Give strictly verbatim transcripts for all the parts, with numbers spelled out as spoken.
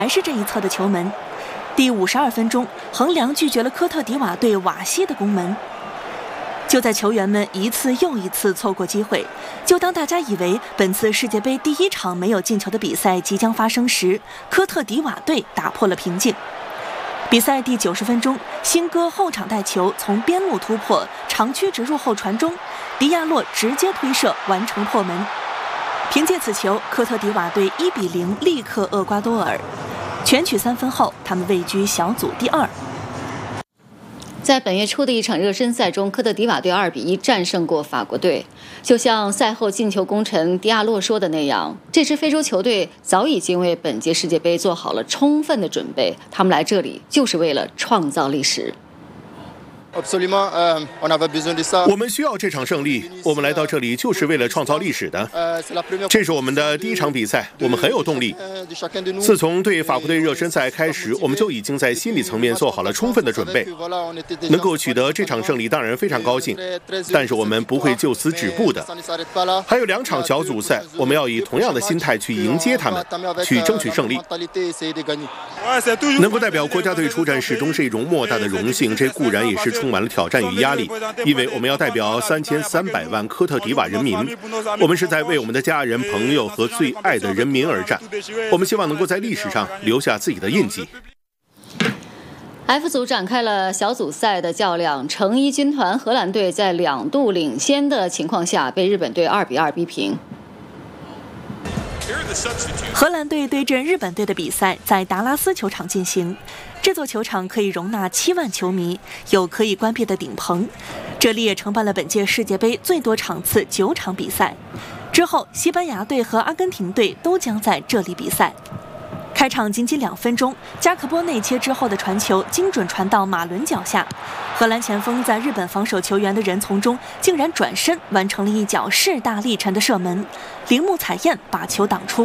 还是这一侧的球门。第五十二分钟，横梁拒绝了科特迪瓦队瓦西的攻门。就在球员们一次又一次错过机会，就当大家以为本次世界杯第一场没有进球的比赛即将发生时，科特迪瓦队打破了平静。比赛第九十分钟，辛戈后场带球从边路突破，长驱直入后传中，迪亚洛直接推射完成破门。凭借此球，科特迪瓦队一比零力克厄瓜多尔，全取三分后，他们位居小组第二。 在本月初的一场热身赛中，科特迪瓦队二比一战胜过法国队。就像赛后进球功臣迪亚洛说的那样，这支非洲球队早已经为本届世界杯做好了充分的准备，他们来这里就是为了创造历史。 我们需要这场胜利，我们来到这里就是为了创造历史的。这是我们的第一场比赛，我们很有动力。自从对法国队热身赛开始，我们就已经在心理层面做好了充分的准备。能够取得这场胜利，当然非常高兴，但是我们不会就此止步的。还有两场小组赛，我们要以同样的心态去迎接他们，去争取胜利。能够代表国家队出战，始终是一种莫大的荣幸，这固然也是充满了挑战与压力，因为我们要代表三千三百万科特迪瓦人民，我们是在为我们的家人、朋友和最爱的人民而战。我们希望能够在历史上留下自己的印记。 F 组展开了小组赛的较量，成衣军团荷兰队在两度领先的情况下被日本队二比二逼平。 荷兰队对阵日本队的比赛在达拉斯球场进行，这座球场可以容纳七万球迷，有可以关闭的顶棚。这里也承办了本届世界杯最多场次九场比赛。之后，西班牙队和阿根廷队都将在这里比赛。开场仅仅两分钟，加克波内切之后的传球精准传到马伦脚下，荷兰前锋在日本防守球员的人丛中竟然转身完成了一脚势大力沉的射门，铃木彩彦把球挡出。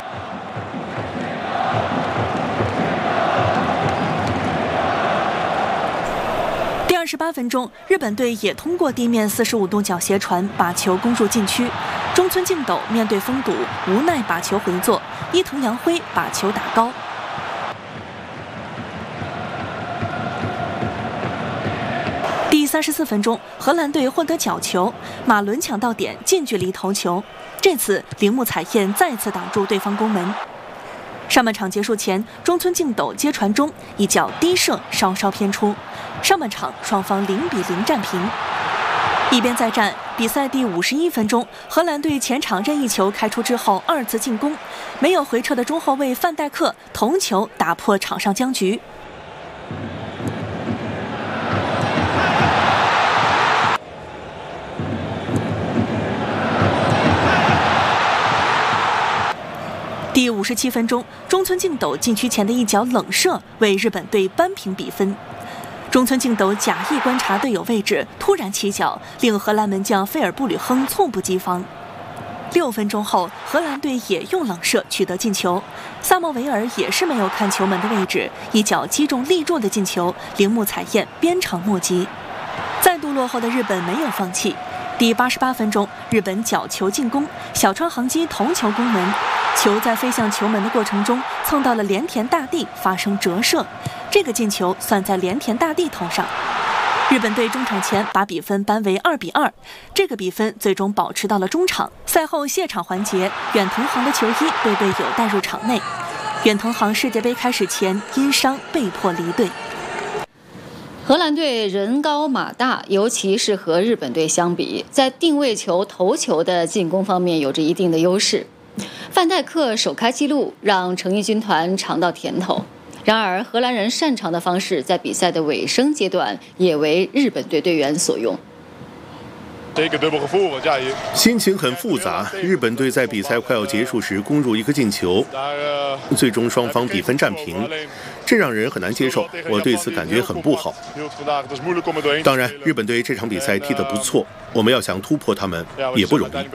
第二十八分钟，日本队也通过地面四十五度角斜传把球攻入禁区，中村敬斗面对封堵，无奈把球回做，伊藤洋辉把球打高。第三十四分钟，荷兰队获得角球，马伦抢到点，近距离投球，这次铃木彩彦再次挡住对方攻门。上半场结束前，中村敬斗接传中，一脚低射稍稍偏出。上半场双方零比零战平。一边再战，比赛第五十一分钟，荷兰队前场任意球开出之后二次进攻，没有回撤的中后卫范戴克头球打破场上僵局。第五十七分钟，中村敬斗禁区前的一脚冷射为日本队扳平比分。中村敬斗假意观察队友位置，突然起脚，令荷兰门将费尔布吕亨猝不及防。六分钟后，荷兰队也用冷射取得进球，萨莫维尔也是没有看球门的位置，一脚击中立柱的进球，铃木彩彦鞭长莫及。再度落后的日本没有放弃。第八十八分钟，日本角球进攻，小川航基头球攻门，球在飞向球门的过程中蹭到了连田大地，发生折射，这个进球算在连田大地头上。日本队中场前把比分扳为二比二，这个比分最终保持到了中场。赛后谢场环节，远藤航的球衣被队友带入场内。远藤航世界杯开始前因伤被迫离队。 荷兰队人高马大，尤其是和日本队相比，在定位球、头球的进攻方面有着一定的优势。范戴克首开纪录，让成衣军团尝到甜头。然而，荷兰人擅长的方式在比赛的尾声阶段也为日本队队员所用。 心情很复杂，日本队在比赛快要结束时攻入一个进球，最终双方比分战平，这让人很难接受，我对此感觉很不好。当然，日本队这场比赛踢得不错，我们要想突破他们也不容易。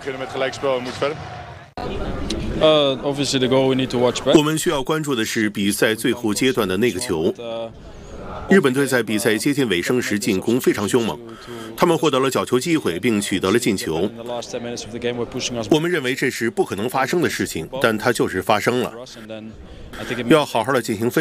我们需要关注的是比赛最后阶段的那个球。 日本队在比赛接近尾声时进攻非常凶猛，他们获得了角球机会并取得了进球。我们认为这是不可能发生的事情，但它就是发生了，要好好的进行分析。